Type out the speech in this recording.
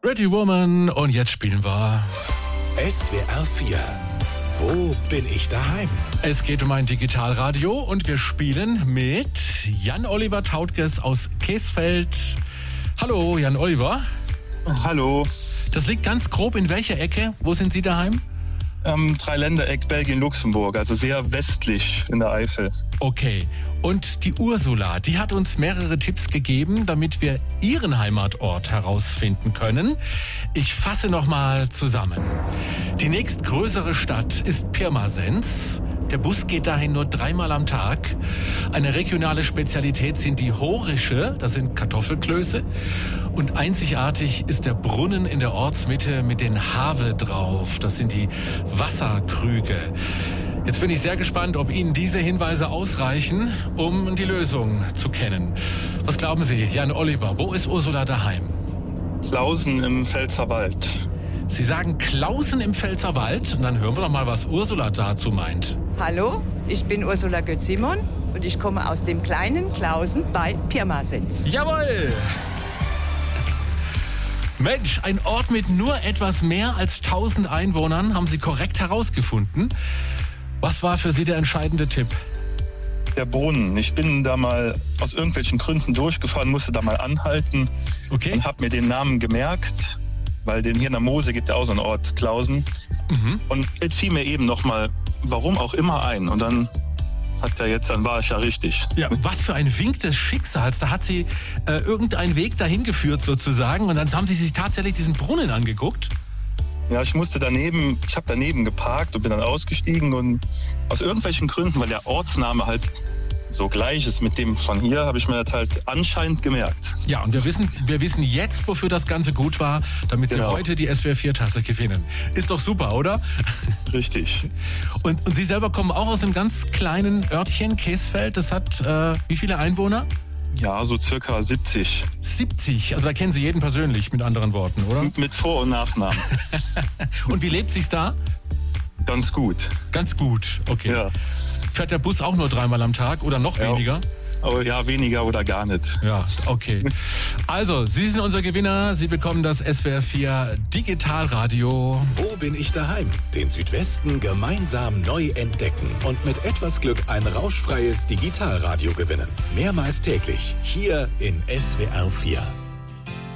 Pretty Woman und jetzt spielen wir SWR 4. Wo bin ich daheim? Es geht um ein Digitalradio und wir spielen mit Jan-Oliver Tautges aus Keesfeld. Hallo, Jan-Oliver. Hallo. Das liegt ganz grob in welcher Ecke? Wo sind Sie daheim? Dreiländereck Belgien-Luxemburg, also sehr westlich in der Eifel. Okay. Und die Ursula, die hat uns mehrere Tipps gegeben, damit wir ihren Heimatort herausfinden können. Ich fasse nochmal zusammen. Die nächstgrößere Stadt ist Pirmasens. Der Bus geht dahin nur 3-mal am Tag. Eine regionale Spezialität sind die Horische, das sind Kartoffelklöße. Und einzigartig ist der Brunnen in der Ortsmitte mit den Have drauf. Das sind die Wasserkrüge. Jetzt bin ich sehr gespannt, ob Ihnen diese Hinweise ausreichen, um die Lösung zu kennen. Was glauben Sie, Jan-Oliver, wo ist Ursula daheim? Klausen im Pfälzerwald. Sie sagen Klausen im Pfälzerwald und dann hören wir doch mal, was Ursula dazu meint. Hallo, ich bin Ursula Götz-Simon und ich komme aus dem kleinen Klausen bei Pirmasens. Jawohl! Mensch, ein Ort mit nur etwas mehr als 1000 Einwohnern haben Sie korrekt herausgefunden. Was war für Sie der entscheidende Tipp? Der Brunnen. Ich bin da mal aus irgendwelchen Gründen durchgefahren, musste da mal anhalten und habe mir den Namen gemerkt, weil den hier in der Mosel gibt ja auch so einen Ort, Klausen. Und jetzt fiel mir eben nochmal, warum auch immer ein. Und dann dann war ich ja richtig. Ja, was für ein Wink des Schicksals. Da hat Sie irgendeinen Weg dahin geführt sozusagen und dann haben Sie sich tatsächlich diesen Brunnen angeguckt. Ja, ich habe daneben geparkt und bin dann ausgestiegen und aus irgendwelchen Gründen, weil der Ortsname halt so gleich ist mit dem von hier, habe ich mir das halt anscheinend gemerkt. Ja, und wir wissen jetzt, wofür das Ganze gut war, damit Sie heute die SWR 4-Tasse gewinnen. Ist doch super, oder? Richtig. Und Sie selber kommen auch aus einem ganz kleinen Örtchen, Keesfeld. Das hat wie viele Einwohner? Ja, so circa 70. 70, also da kennen Sie jeden persönlich, mit anderen Worten, oder? Mit Vor- und Nachnamen. Und wie lebt sich's da? Ganz gut. Ganz gut, okay. Ja. Fährt der Bus auch nur 3-mal am Tag oder noch weniger? Oh ja, weniger oder gar nicht. Ja, okay. Also, Sie sind unser Gewinner. Sie bekommen das SWR 4 Digitalradio. Wo bin ich daheim? Den Südwesten gemeinsam neu entdecken und mit etwas Glück ein rauschfreies Digitalradio gewinnen. Mehrmals täglich hier in SWR 4.